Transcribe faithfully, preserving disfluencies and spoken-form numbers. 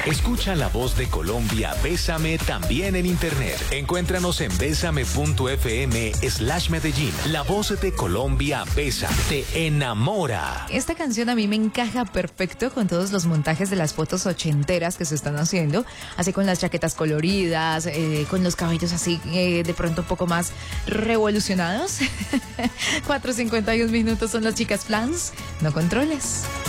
Escucha la voz de Colombia, Bésame, también en internet. Encuéntranos en bésame.fm slash Medellín. La voz de Colombia, Bésame, te enamora. Esta canción a mí me encaja perfecto con todos los montajes de las fotos ochenteras que se están haciendo, así con las chaquetas coloridas, eh, con los cabellos así eh, de pronto un poco más revolucionados. cuatro cincuenta y un minutos son las chicas Flans. No controles.